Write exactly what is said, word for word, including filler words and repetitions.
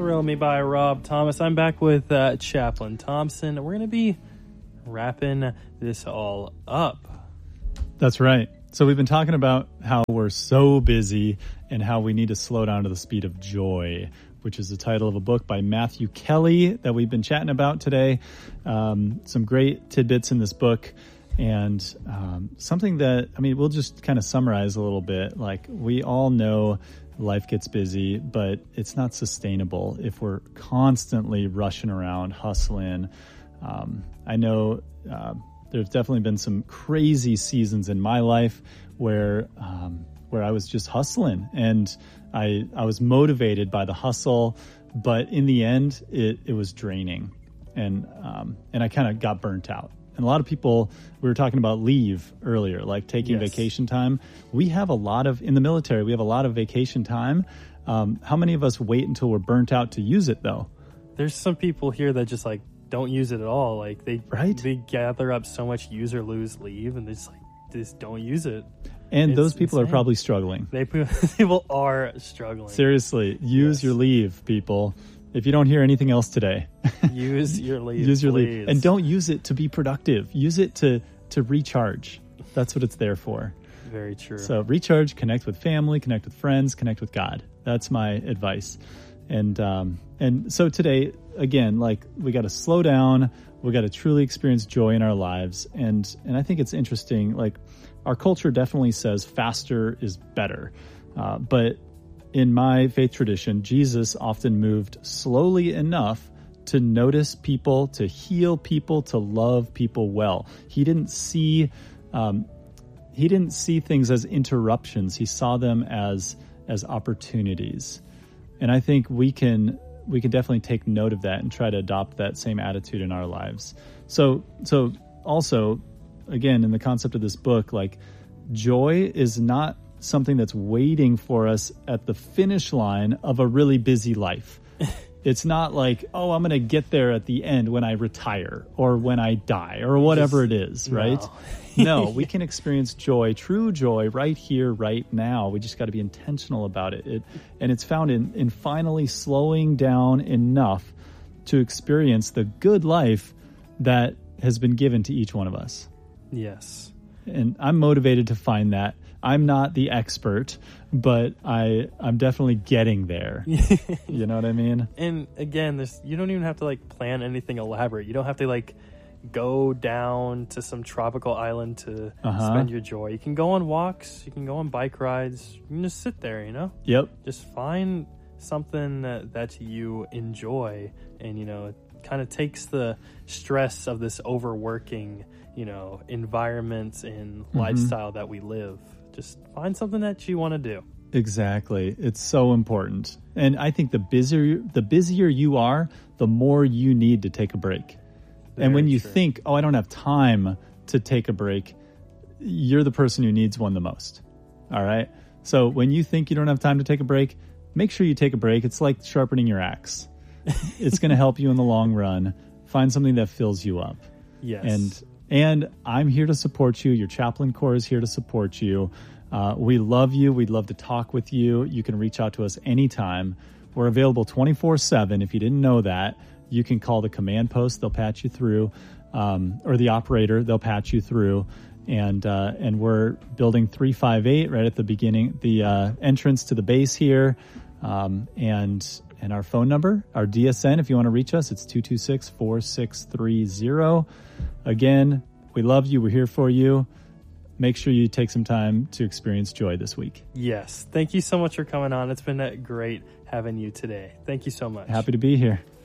Thrill Me by Rob Thomas. I'm back with uh, Chaplain Thompson. We're going to be wrapping this all up. That's right. So we've been talking about how we're so busy and how we need to slow down to the speed of joy, which is the title of a book by Matthew Kelly that we've been chatting about today. Um, some great tidbits in this book. And um, something that, I mean, we'll just kind of summarize a little bit. Like, we all know life gets busy, but it's not sustainable if we're constantly rushing around, hustling. Um, I know uh, there's definitely been some crazy seasons in my life where um, where I was just hustling, and I I was motivated by the hustle, but in the end, it, it was draining, and um, and I kind of got burnt out. And a lot of people, we were talking about leave earlier, like taking yes. vacation time. We have a lot of, in the military, we have a lot of vacation time. Um, how many of us wait until we're burnt out to use it, though? There's some people here that just like don't use it at all. Like they right? they gather up so much use or lose leave, and they just like just don't use it. And it's those people insane. are probably struggling. They people are struggling. Seriously, use yes. your leave, people. If you don't hear anything else today, use your leave. use your please. leave, and don't use it to be productive. Use it to to recharge. That's what it's there for. Very true. So recharge, connect with family, connect with friends, connect with God. That's my advice. And um, and so today, again, like we got to slow down. We got to truly experience joy in our lives. And and I think it's interesting. Like our culture definitely says faster is better, uh, but in my faith tradition, Jesus often moved slowly enough to notice people, to heal people, to love people well. He didn't see, um, he didn't see things as interruptions. He saw them as as opportunities. And I think we can we can definitely take note of that and try to adopt that same attitude in our lives. So so also, again, in the concept of this book, like joy is not something that's waiting for us at the finish line of a really busy life. It's not like, oh, I'm going to get there at the end when I retire or when I die or whatever Just, it is, right? No, no we can experience joy, true joy right here, right now. We just got to be intentional about it. it. And it's found in, in finally slowing down enough to experience the good life that has been given to each one of us. Yes. And I'm motivated to find that. I'm not the expert, but I, I'm definitely getting there. You know what I mean? And again, this you don't even have to like plan anything elaborate. You don't have to like go down to some tropical island to uh-huh. spend your joy. You can go on walks. You can go on bike rides. You can just sit there, you know? Yep. Just find something that, that you enjoy, and, you know, it kind of takes the stress of this overworking, you know, environment and mm-hmm. lifestyle that we live. Just find something that you want to do. Exactly. It's so important. And I think the busier the busier you are, the more you need to take a break. Very and when you true. think, oh, I don't have time to take a break, you're the person who needs one the most. All right? So when you think you don't have time to take a break, make sure you take a break. It's like sharpening your axe. It's going to help you in the long run. Find something that fills you up. Yes. And And I'm here to support you. Your Chaplain Corps is here to support you. Uh, we love you. We'd love to talk with you. You can reach out to us anytime. We're available twenty-four seven. If you didn't know that, you can call the command post. They'll patch you through, um, or the operator. They'll patch you through. And uh, and we're building three five eight right at the beginning, the uh, entrance to the base here. Um, and and our phone number, our D S N, if you want to reach us, it's two two six, four six three zero. Again, we love you. We're here for you. Make sure you take some time to experience joy this week. Yes. Thank you so much for coming on. It's been great having you today. Thank you so much. Happy to be here.